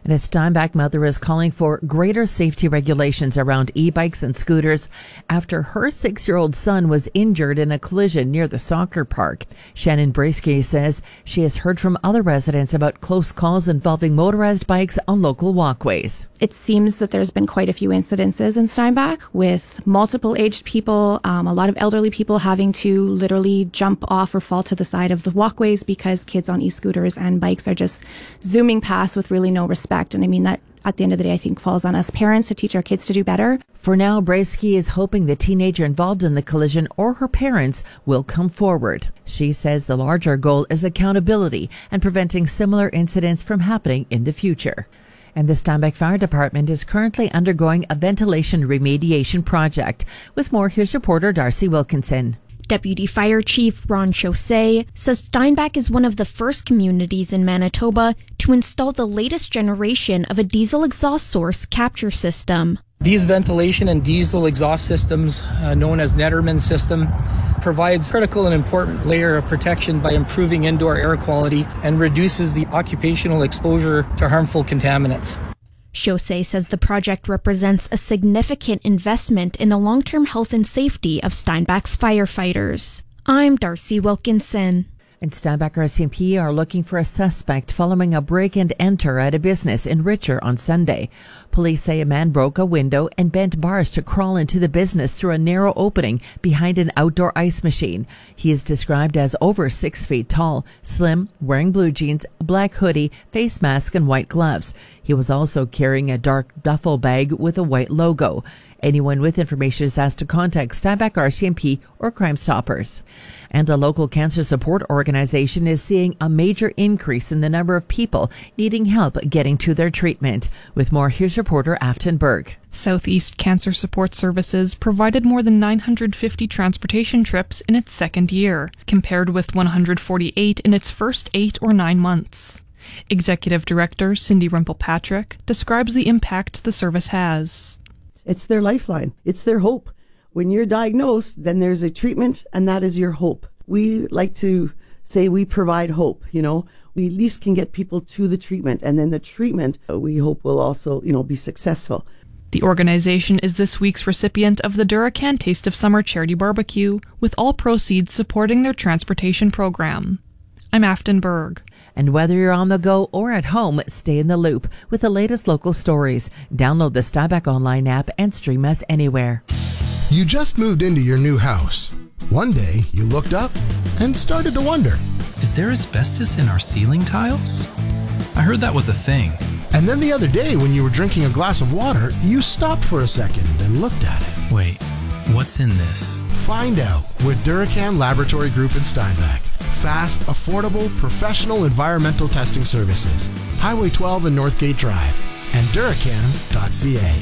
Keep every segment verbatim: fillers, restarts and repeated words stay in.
And a Steinbach mother is calling for greater safety regulations around e-bikes and scooters after her six-year-old son was injured in a collision near the soccer park. Shannon Brasky says she has heard from other residents about close calls involving motorized bikes on local walkways. It seems that there's been quite a few incidences in Steinbach with multiple aged people, um, a lot of elderly people having to literally jump off or fall to the side of the walkways because kids on e-scooters and bikes are just zooming past with really no respect. And I mean, that at the end of the day, I think falls on us parents to teach our kids to do better. For now, Brasky is hoping the teenager involved in the collision or her parents will come forward. She says the larger goal is accountability and preventing similar incidents from happening in the future. And the Steinbach Fire Department is currently undergoing a ventilation remediation project. With more, here's reporter Darcy Wilkinson. Deputy Fire Chief Ron Chaussee says Steinbach is one of the first communities in Manitoba to install the latest generation of a diesel exhaust source capture system. These ventilation and diesel exhaust systems, uh, known as Netterman system, provides critical and important layer of protection by improving indoor air quality and reduces the occupational exposure to harmful contaminants. Chaussee says the project represents a significant investment in the long-term health and safety of Steinbach's firefighters. I'm Darcy Wilkinson. And Steinbach R C M P are looking for a suspect following a break and enter at a business in Richer on Sunday. Police say a man broke a window and bent bars to crawl into the business through a narrow opening behind an outdoor ice machine. He is described as over six feet tall, slim, wearing blue jeans, a black hoodie, face mask, and white gloves. He was also carrying a dark duffel bag with a white logo. Anyone with information is asked to contact Steinbach R C M P or Crime Stoppers. And a local cancer support organization is seeing a major increase in the number of people needing help getting to their treatment. With more, here's reporter Afton Berg. Southeast Cancer Support Services provided more than nine hundred fifty transportation trips in its second year, compared with one hundred forty-eight in its first eight or nine months. Executive Director Cindy Rimple-Patrick describes the impact the service has. It's their lifeline. It's their hope. When you're diagnosed, then there's a treatment, and that is your hope. We like to say we provide hope, you know. We at least can get people to the treatment, and then the treatment, uh, we hope, will also, you know, be successful. The organization is this week's recipient of the Duracan Taste of Summer Charity Barbecue, with all proceeds supporting their transportation program. I'm Afton Berg. And whether you're on the go or at home, stay in the loop with the latest local stories. Download the Steinbach Online app and stream us anywhere. You just moved into your new house. One day, you looked up and started to wonder, is there asbestos in our ceiling tiles? I heard that was a thing. And then the other day, when you were drinking a glass of water, you stopped for a second and looked at it. Wait, what's in this? Find out with Duracan Laboratory Group in Steinbach. Fast, affordable, professional environmental testing services. Highway twelve and Northgate Drive. And Duracan dot C A.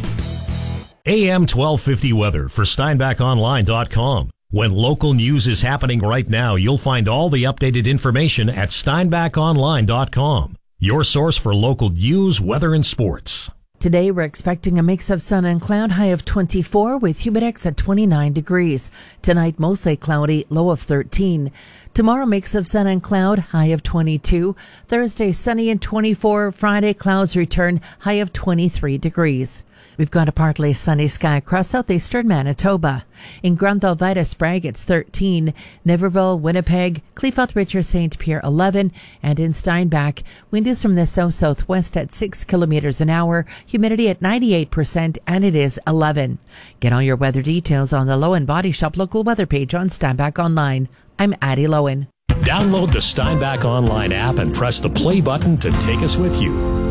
A M twelve fifty weather for Steinbach Online dot com. When local news is happening right now, you'll find all the updated information at Steinbach Online dot com. Your source for local news, weather, and sports. Today, we're expecting a mix of sun and cloud, high of twenty-four with humidex at twenty-nine degrees. Tonight, mostly cloudy, low of thirteen. Tomorrow, mix of sun and cloud, high of twenty-two. Thursday, sunny and twenty-four. Friday, clouds return, high of twenty-three degrees. We've got a partly sunny sky across southeastern Manitoba. In Grand Helvetia, Sprague, it's thirteen. Niverville, Winnipeg, Clearfield, Richer, Saint Pierre, eleven. And in Steinbach, wind is from the south-southwest at six kilometers an hour, humidity at ninety-eight percent, and it is eleven. Get all your weather details on the Lowen Body Shop local weather page on Steinbach Online. I'm Addie Lowen. Download the Steinbach Online app and press the play button to take us with you.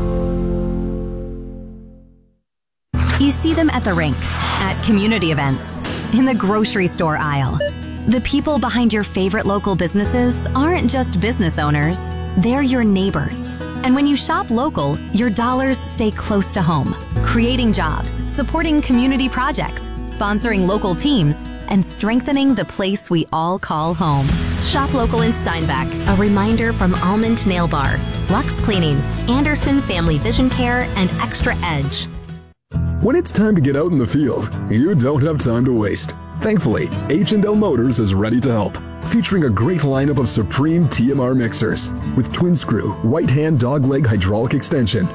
You see them at the rink, at community events, in the grocery store aisle. The people behind your favorite local businesses aren't just business owners, they're your neighbors. And when you shop local, your dollars stay close to home, creating jobs, supporting community projects, sponsoring local teams, and strengthening the place we all call home. Shop local in Steinbach, a reminder from Almond Nail Bar, Lux Cleaning, Anderson Family Vision Care, and Extra Edge. When it's time to get out in the field, you don't have time to waste. Thankfully, H and L Motors is ready to help, featuring a great lineup of Supreme T M R mixers with twin screw, right hand dogleg hydraulic extension,